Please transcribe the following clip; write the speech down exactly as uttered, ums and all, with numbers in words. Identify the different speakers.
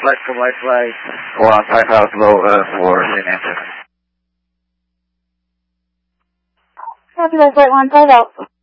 Speaker 1: flight from white flight. one five out low uh, for Saint Anthony.
Speaker 2: Copy that flight one five out.